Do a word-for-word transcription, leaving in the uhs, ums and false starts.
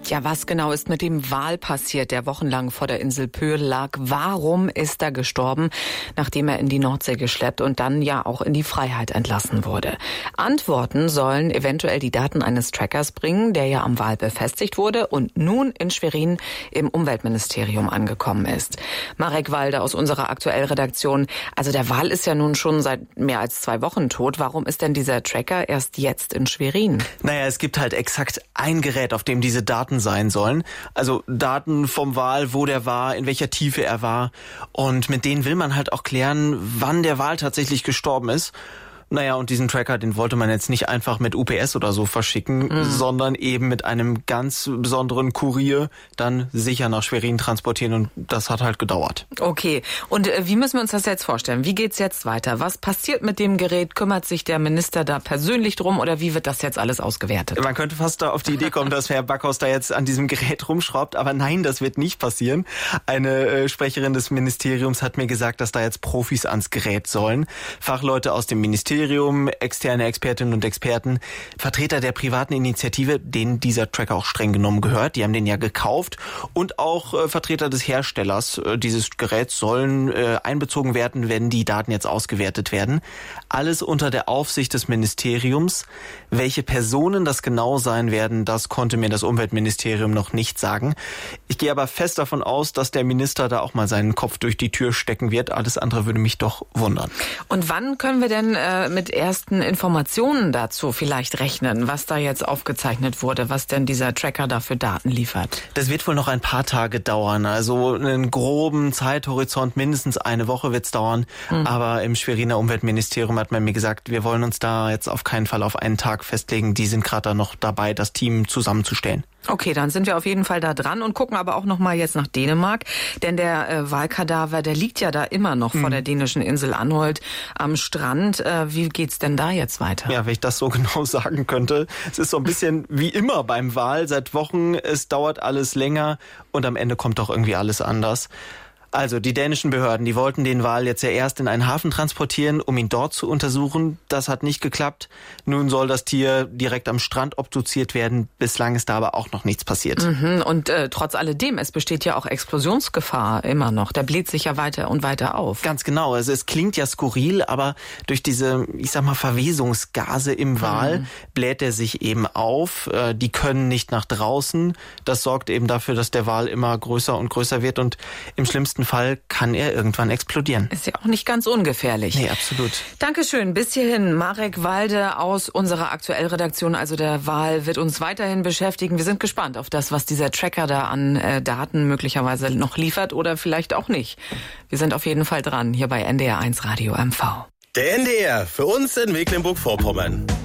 Ja, was genau ist mit dem Wal passiert, der wochenlang vor der Insel Pöhl lag? Warum ist er gestorben, nachdem er in die Nordsee geschleppt und dann ja auch in die Freiheit entlassen wurde? Antworten sollen eventuell die Daten eines Trackers bringen, der ja am Wal befestigt wurde und nun in Schwerin im Umweltministerium angekommen ist. Marek Walde aus unserer Aktuell-Redaktion. Also der Wal ist ja nun schon seit mehr als zwei Wochen tot. Warum ist denn dieser Tracker erst jetzt in Schwerin? Naja, es gibt halt exakt ein Gerät, auf dem diese Daten sein sollen. Also Daten vom Wal, wo der war, in welcher Tiefe er war. Und mit denen will man halt auch klären, wann der Wal tatsächlich gestorben ist. Naja, und diesen Tracker, den wollte man jetzt nicht einfach mit U P S oder so verschicken, mhm. sondern eben mit einem ganz besonderen Kurier dann sicher nach Schwerin transportieren. Und das hat halt gedauert. Okay. Und äh, wie müssen wir uns das jetzt vorstellen? Wie geht's jetzt weiter? Was passiert mit dem Gerät? Kümmert sich der Minister da persönlich drum oder wie wird das jetzt alles ausgewertet? Man könnte fast da auf die Idee kommen, dass Herr Backhaus da jetzt an diesem Gerät rumschraubt. Aber nein, das wird nicht passieren. Eine äh, Sprecherin des Ministeriums hat mir gesagt, dass da jetzt Profis ans Gerät sollen. Fachleute aus dem Ministerium, externe Expertinnen und Experten, Vertreter der privaten Initiative, denen dieser Tracker auch streng genommen gehört, die haben den ja gekauft, und auch äh, Vertreter des Herstellers äh, dieses Geräts sollen äh, einbezogen werden, wenn die Daten jetzt ausgewertet werden. Alles unter der Aufsicht des Ministeriums. Welche Personen das genau sein werden, das konnte mir das Umweltministerium noch nicht sagen. Ich gehe aber fest davon aus, dass der Minister da auch mal seinen Kopf durch die Tür stecken wird. Alles andere würde mich doch wundern. Und wann können wir denn äh, mit ersten Informationen dazu vielleicht rechnen, was da jetzt aufgezeichnet wurde, was denn dieser Tracker da für Daten liefert? Das wird wohl noch ein paar Tage dauern. Also einen groben Zeithorizont, mindestens eine Woche wird's dauern. Mhm. Aber im Schweriner Umweltministerium hat man mir gesagt, wir wollen uns da jetzt auf keinen Fall auf einen Tag festlegen. Die sind gerade da noch dabei, das Team zusammenzustellen. Okay, dann sind wir auf jeden Fall da dran und gucken aber auch noch mal jetzt nach Dänemark, denn der äh, Walkadaver, der liegt ja da immer noch mhm. vor der dänischen Insel Anholt am Strand. Äh, wie geht's denn da jetzt weiter? Ja, wenn ich das so genau sagen könnte. Es ist so ein bisschen wie immer beim Wal seit Wochen. Es dauert alles länger und am Ende kommt doch irgendwie alles anders. Also die dänischen Behörden, die wollten den Wal jetzt ja erst in einen Hafen transportieren, um ihn dort zu untersuchen. Das hat nicht geklappt. Nun soll das Tier direkt am Strand obduziert werden. Bislang ist da aber auch noch nichts passiert. Mhm. Und äh, trotz alledem, es besteht ja auch Explosionsgefahr immer noch. Der bläht sich ja weiter und weiter auf. Ganz genau. Also es klingt ja skurril, aber durch diese, ich sag mal, Verwesungsgase im Wal mhm. bläht er sich eben auf. Äh, die können nicht nach draußen. Das sorgt eben dafür, dass der Wal immer größer und größer wird und im schlimmsten Fall kann er irgendwann explodieren. Ist ja auch nicht ganz ungefährlich. Nee, absolut. Dankeschön. Bis hierhin Marek Walde aus unserer Aktuell-Redaktion. Also der Wal wird uns weiterhin beschäftigen. Wir sind gespannt auf das, was dieser Tracker da an äh, Daten möglicherweise noch liefert oder vielleicht auch nicht. Wir sind auf jeden Fall dran hier bei N D R eins Radio M V. Der N D R, für uns in Mecklenburg-Vorpommern.